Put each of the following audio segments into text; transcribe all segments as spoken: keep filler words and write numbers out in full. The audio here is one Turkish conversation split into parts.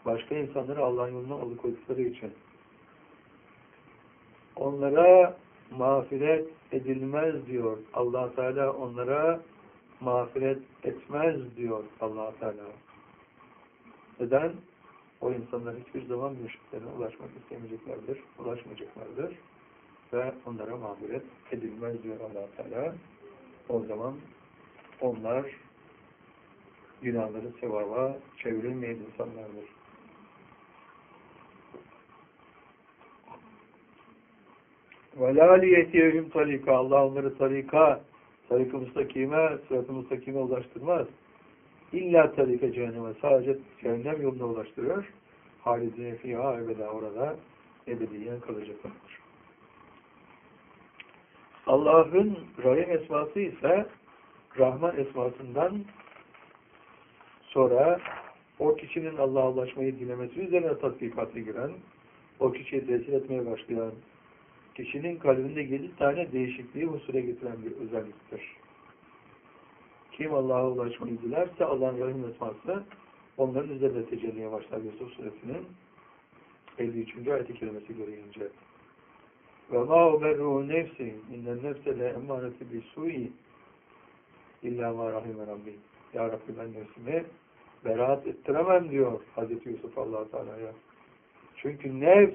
başka insanları Allah'ın yoluna alıkoydukları için onlara mağfiret edilmez diyor Allah Teala, onlara mağfiret etmez diyor Allah Teala. Neden? O insanlar hiçbir zaman müşriklerine ulaşmak istemeyeceklerdir, ulaşmayacaklardır ve onlara mağfiret edilmez diyor Allah Teala. O zaman onlar günahları sevaba çevrilmeyen insanlardır. وَلَا لِيَتِيَهُمْ tarika. Allah onları tarika, tarik-ı müstakime, sırat-ı müstakime ulaştırmaz. İlla tarika cehenneme, sadece cehennem yoluna ulaştırır. Halidine fîhâ ebedâ, orada ebediyen kalacaklardır. Allah'ın Rahim esması ise Rahman esmasından sonra o kişinin Allah'a ulaşmayı dilemesi üzerine tatbikatı giren, o kişiye tesir etmeye başlayan, kişinin kalbinde yedi tane değişikliği husule getiren bir özelliktir. Kim Allah'a ulaşmayı dilerse Allah'ın Rahim esması onların üzerinde tecelliye başlar. Yusuf suresinin elli üçüncü ayet-i kerimesi gereğince. وَمَا اُبَرُّهُ نَفْسِهِ اِنَّ النَّفْسَ لَاَمَّارَةِ بِسُوءِ اِلَّا مَا رَحِمَ رَبِّي. Ya Rabbi, ben nefsimi beraat ettiremem diyor Hazreti Yusuf Allah-u Teala'ya. Çünkü nefs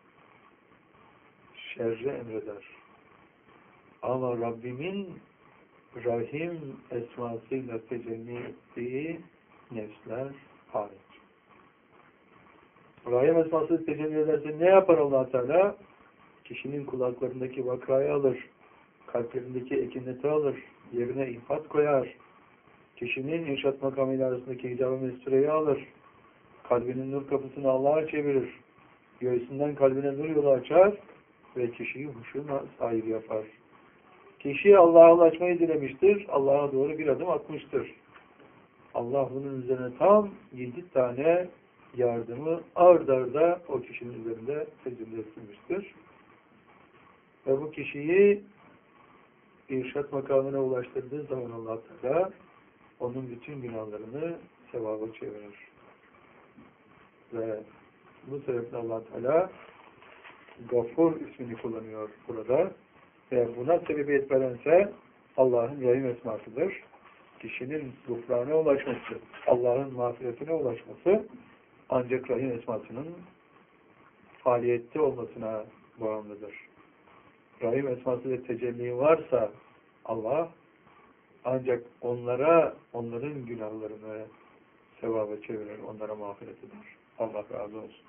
şerri emreder. Ama Rabbimin Rahim esmasıyla tecelli ettiği nefsler hariç. Rahim esması tecelli ederse ne yapar Allah Teala? Kişinin kulaklarındaki vakrayı alır, kalplerindeki ekineti alır, yerine ifat koyar. Kişinin irşat makamıyla arasındaki hicab-ı mestureyi alır. Kalbinin nur kapısını Allah'a çevirir. Göğsünden kalbine nur yolu açar ve kişiyi huşuna sahibi yapar. Kişi Allah'a ulaşmayı dilemiştir, Allah'a doğru bir adım atmıştır. Allah bunun üzerine tam yedi tane yardımı ard arda o kişinin üzerinde tecelli ettirmiştir. Ve bu kişiyi irşat makamına ulaştırdığı zaman Allah Teala onun bütün günahlarını sevaba çevirir. Ve bu sebeple Allah Teala Gafur ismini kullanıyor burada. Ve buna sebebiyet verense Allah'ın Rahim esmasıdır. Kişinin gufrana ulaşması, Allah'ın mağfiretine ulaşması ancak Rahim esmasının faaliyette olmasına bağımlıdır. Rahim esması ve tecelli varsa Allah ancak onlara, onların günahlarını sevaba çevirir, onlara mağfiret eder. Allah razı olsun.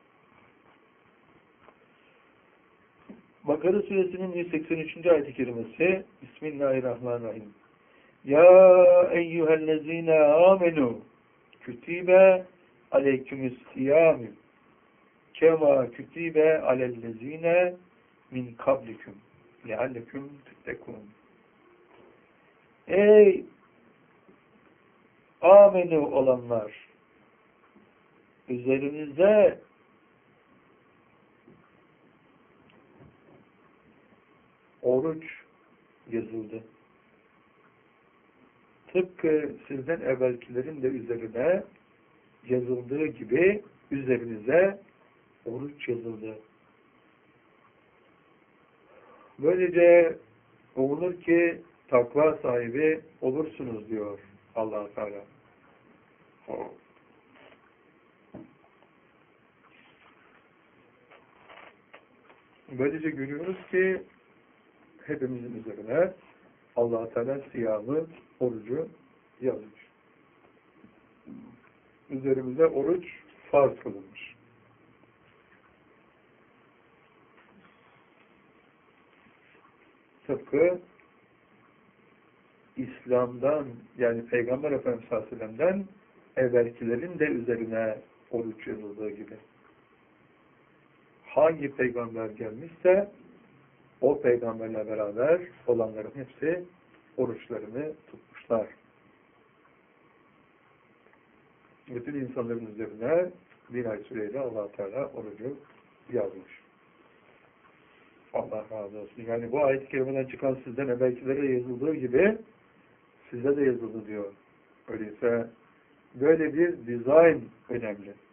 Bakara suresinin yüz seksen üçüncü ayet-i kerimesi Bismillahirrahmanirrahim. Ya eyyühellezine amenu kütibe aleykümüs-siyâmü kema kütibe alellezine min kablikum leallekum tettekûn. Ey amenu olanlar, üzerinize oruç yazıldı. Tıpkı sizden evvelkilerin de üzerine yazıldığı gibi üzerinize oruç yazıldı. Böylece olur ki takva sahibi olursunuz diyor Allah Teala. Böylece görüyoruz ki hepimizin üzerine Allah Teala siyamı, orucu yazmış. Üzerimize oruç farz kılınmış. Tıpkı İslam'dan, yani Peygamber Efendimiz sallallahu aleyhi ve sellem'den evvelkilerin de üzerine oruç yazıldığı gibi. Hangi peygamber gelmişse o peygamberle beraber olanların hepsi oruçlarını tutmuşlar. Bütün insanların üzerine bir ay süreyle Allah Teala orucu yazmış. Allah razı olsun. Yani bu ayet-i kerimeden çıkan sizden evvelkilere yazıldığı gibi size de yazıldı diyor. Öyleyse böyle bir dizayn önemli.